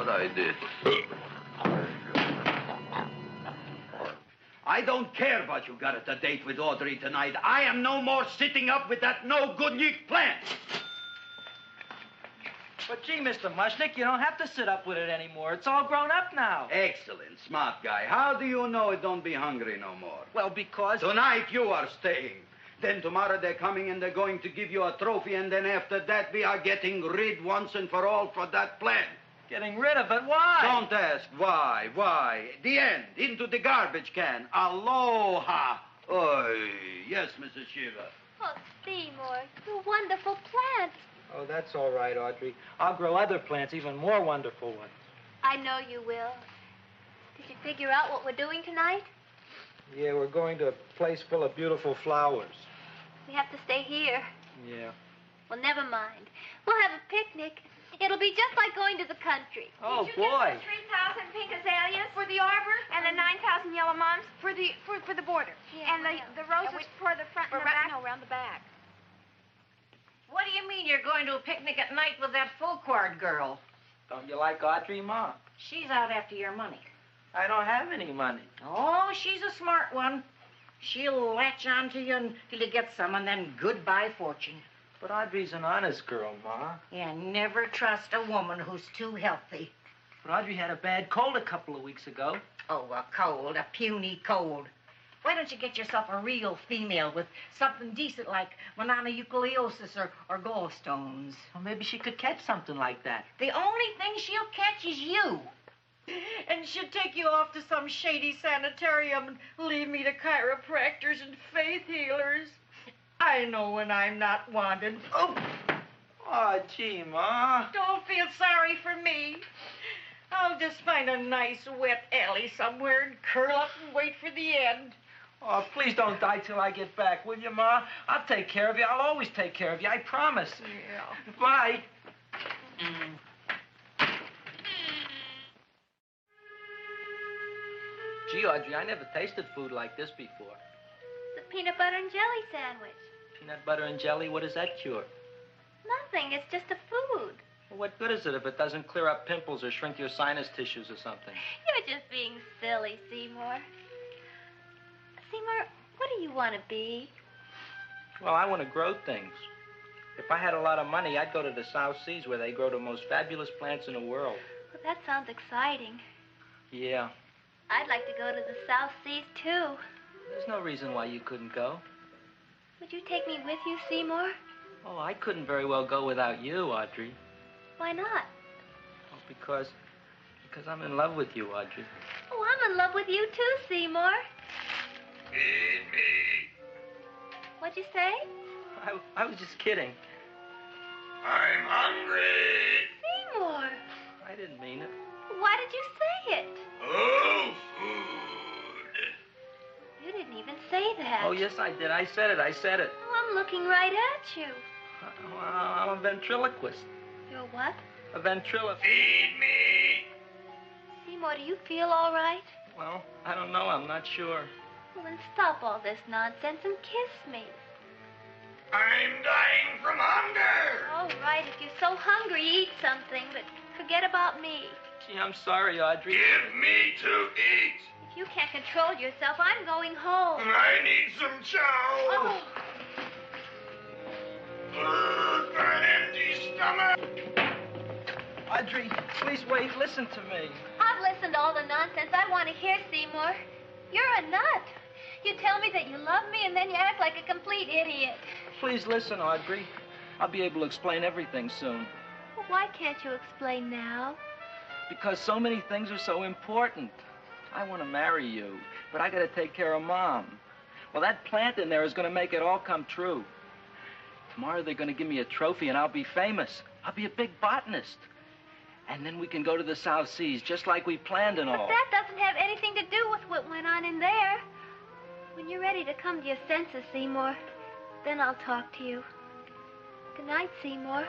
what I did. I don't care what you got at the date with Audrey tonight. I am no more sitting up with that no-good plant. But gee, Mr. Mushnick, you don't have to sit up with it anymore. It's all grown up now. Excellent, smart guy. How do you know it don't be hungry no more? Well, because... Tonight you are staying. Then tomorrow they're coming and they're going to give you a trophy, and then after that we are getting rid once and for all for that plant. Getting rid of it? Why? Don't ask why. Why? The end. Into the garbage can. Aloha. Oy. Yes, Mrs. Shiva. Oh, Seymour, you wonderful plant. Oh, that's all right, Audrey. I'll grow other plants, even more wonderful ones. I know you will. Did you figure out what we're doing tonight? Yeah, we're going to a place full of beautiful flowers. We have to stay here. Yeah. Well, never mind. We'll have a picnic. It'll be just like going to the country. Oh, Did you boy. get the 3,000 pink azaleas for the arbor and the 9,000 yellow mums for the border? Yeah, and the roses for the front and the back? No, around the back. What do you mean you're going to a picnic at night with that full-cord girl? Don't you like Audrey, Ma? She's out after your money. I don't have any money. Oh, she's a smart one. She'll latch on to you until you get some, and then goodbye fortune. But Audrey's an honest girl, Ma. Yeah, never trust a woman who's too healthy. But Audrey had a bad cold a couple of weeks ago. Oh, a cold, a puny cold. Why don't you get yourself a real female with something decent like mononucleosis or gallstones? Well, maybe she could catch something like that. The only thing she'll catch is you. And she'll take you off to some shady sanitarium and leave me to chiropractors and faith healers. I know when I'm not wanted. Oh, gee, Ma. Don't feel sorry for me. I'll just find a nice wet alley somewhere and curl up and wait for the end. Oh, please don't die till I get back, will you, Ma? I'll take care of you. I'll always take care of you. I promise. Yeah. Bye. Gee, Audrey, I never tasted food like this before. The peanut butter and jelly sandwich. Peanut butter and jelly, what does that cure? Nothing. It's just a food. Well, what good is it if it doesn't clear up pimples or shrink your sinus tissues or something? You're just being silly, Seymour. Seymour, what do you want to be? Well, I want to grow things. If I had a lot of money, I'd go to the South Seas where they grow the most fabulous plants in the world. Well, that sounds exciting. Yeah. I'd like to go to the South Seas, too. There's no reason why you couldn't go. Would you take me with you, Seymour? Oh, I couldn't very well go without you, Audrey. Why not? Oh, because I'm in love with you, Audrey. Oh, I'm in love with you, too, Seymour. Feed me. What'd you say? I was just kidding. I'm hungry. Seymour, I didn't mean it. why did you say it? Oh, food. You didn't even say that. Oh, yes, I did. I said it. Oh, I'm looking right at you. Well, I'm a ventriloquist. You're what? A ventriloquist. Feed me. Seymour, do you feel all right? Well, I don't know. I'm not sure. Well, then stop all this nonsense and kiss me. I'm dying from hunger. All right, if you're so hungry, eat something, but forget about me. Gee, I'm sorry, Audrey. Give me to eat. If you can't control yourself, I'm going home. I need some chow. Oh, An empty stomach. Audrey, please wait. Listen to me. I've listened to all the nonsense I want to hear, Seymour. You're a nut. You tell me that you love me, and then you act like a complete idiot. Please listen, Audrey. I'll be able to explain everything soon. Well, why can't you explain now? Because so many things are so important. I want to marry you, but I got to take care of Mom. Well, that plant in there is going to make it all come true. Tomorrow they're going to give me a trophy, and I'll be famous. I'll be a big botanist. And then we can go to the South Seas, just like we planned and all. But that doesn't have anything to do with what went on in there. When you're ready to come to your senses, Seymour, then I'll talk to you. Good night, Seymour.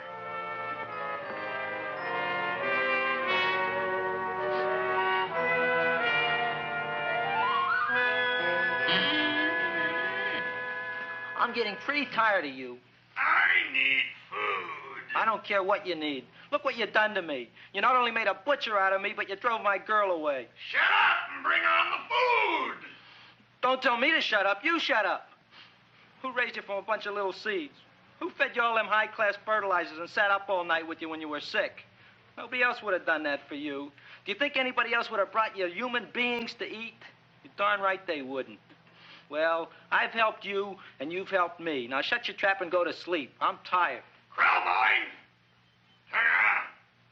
I'm getting pretty tired of you. I need food. I don't care what you need. Look what you done to me. You not only made a butcher out of me, but you drove my girl away. Shut up and bring on the food. Don't tell me to shut up. You shut up. Who raised you from a bunch of little seeds? Who fed you all them high-class fertilizers and sat up all night with you when you were sick? Nobody else would have done that for you. Do you think anybody else would have brought you human beings to eat? You're darn right they wouldn't. Well, I've helped you, and you've helped me. Now shut your trap and go to sleep. I'm tired. Krellboy, turn around.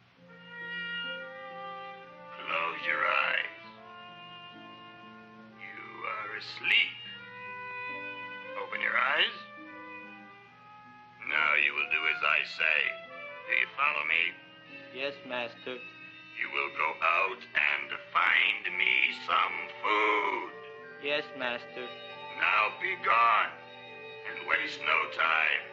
Close your eyes. You are asleep. Open your eyes. Now you will do as I say. Do you follow me? Yes, master. You will go out and find me some food. Yes, master. Now be gone and waste no time.